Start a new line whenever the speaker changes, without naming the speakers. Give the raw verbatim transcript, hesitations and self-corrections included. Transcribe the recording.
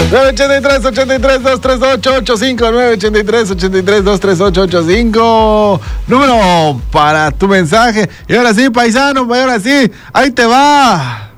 nueve ochenta y tres, ochenta y tres, dos tres ocho, ocho cinco. nueve ochenta y tres, ochenta y tres, dos tres ocho, ocho cinco. Número para tu mensaje. Y ahora sí, paisano, y ahora sí, ahí te va.